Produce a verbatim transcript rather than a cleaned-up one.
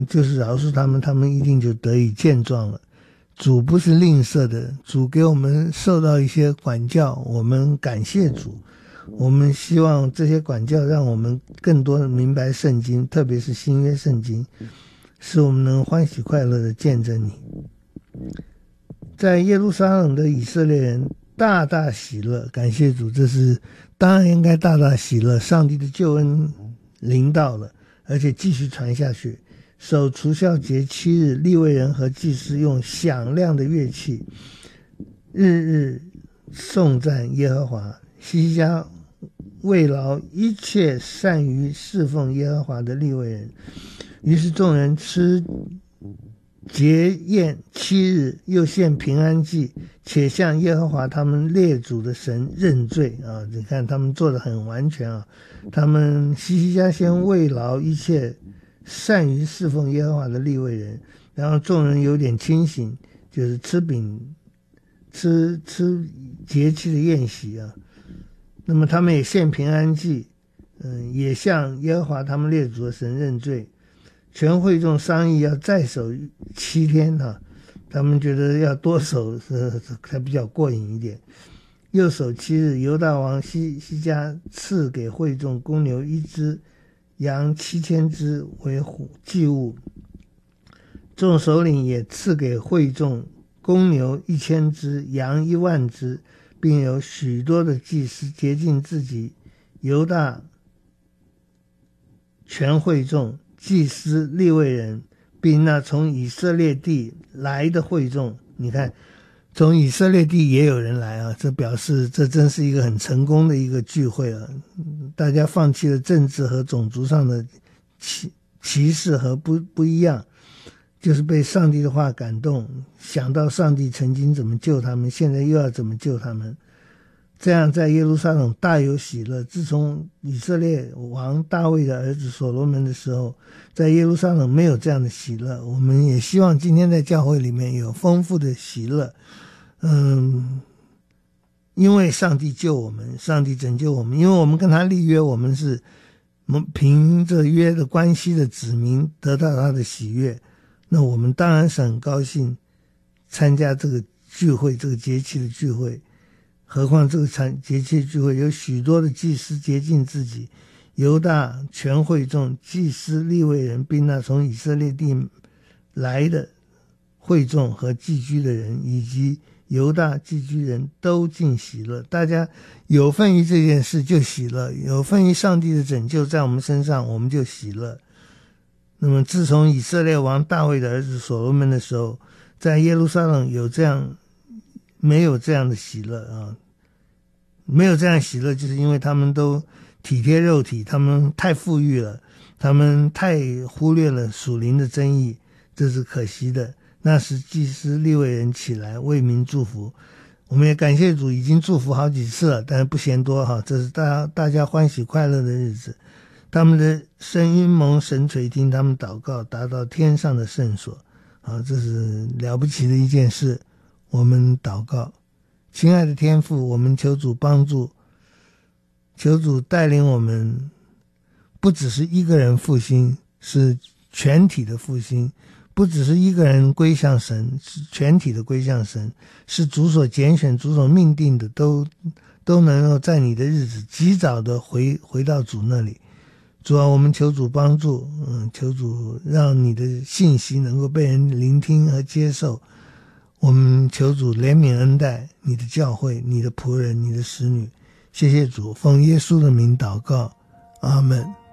就是饶恕他们，他们一定就得以健壮了。主不是吝啬的，主给我们受到一些管教，我们感谢主，我们希望这些管教让我们更多的明白圣经，特别是新约圣经，使我们能欢喜快乐的见证你。在耶路撒冷的以色列人大大喜乐，感谢主，这是当然应该大大喜乐，上帝的救恩临到了，而且继续传下去。守除酵节七日，利未人和祭司用响亮的乐器，日日颂赞耶和华。希西家慰劳一切善于侍奉耶和华的利未人，于是众人吃节宴七日，又献平安祭，且向耶和华他们列祖的神认罪啊！你看他们做得很完全啊。他们希西家先慰劳一切善于侍奉耶和华的利未人，然后众人有点清醒，就是吃饼吃吃节期的宴席啊。那么他们也献平安祭，嗯，也向耶和华他们列祖的神认罪。全会众商议要再守七天哈、啊，他们觉得要多守是才比较过瘾一点。又守七日，犹大王希西家赐给会众公牛一只，羊七千只为祭物。众首领也赐给会众公牛一千只，羊一万只，并有许多的祭司洁净自己。犹大全会众、祭司、利未人，并那从以色列地来的会众，你看从以色列地也有人来啊，这表示这真是一个很成功的一个聚会啊！大家放弃了政治和种族上的歧歧视和不不一样，就是被上帝的话感动，想到上帝曾经怎么救他们，现在又要怎么救他们，这样在耶路撒冷大有喜乐。自从以色列王大卫的儿子所罗门的时候，在耶路撒冷没有这样的喜乐。我们也希望今天在教会里面有丰富的喜乐，嗯，因为上帝救我们，上帝拯救我们，因为我们跟他立约，我们是凭着约的关系的子民得到他的喜悦，那我们当然是很高兴参加这个聚会，这个节期的聚会。何况这个节期聚会有许多的祭司洁净自己，犹大全会众、祭司、利未人，并那从以色列地来的会众和寄居的人，以及犹大寄居人都尽喜乐。大家有份于这件事就喜乐，有份于上帝的拯救在我们身上，我们就喜乐。那么自从以色列王大卫的儿子所罗门的时候，在耶路撒冷有这样没有这样的喜乐啊，没有这样喜乐，就是因为他们都体贴肉体，他们太富裕了，他们太忽略了属灵的真义，这是可惜的。那时祭司利未人起来为民祝福，我们也感谢主，已经祝福好几次了，但是不嫌多哈，这是大家大家欢喜快乐的日子。他们的声音蒙神垂听，他们祷告达到天上的圣所啊，这是了不起的一件事。我们祷告，亲爱的天父，我们求主帮助，求主带领我们，不只是一个人复兴，是全体的复兴，不只是一个人归向神，是全体的归向神，是主所拣选、主所命定的，都都能够在你的日子及早的回回到主那里。主啊，我们求主帮助，嗯，求主让你的信息能够被人聆听和接受。我们求主怜悯恩待你的教会、你的仆人、你的使女。谢谢主，奉耶稣的名祷告，阿们。